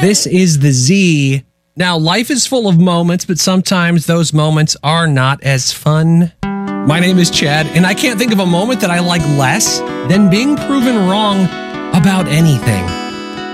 This is the Z. Now, life is full of moments, but sometimes those moments are not as fun. My name is Chad, and I can't think of a moment that I like less than being proven wrong about anything.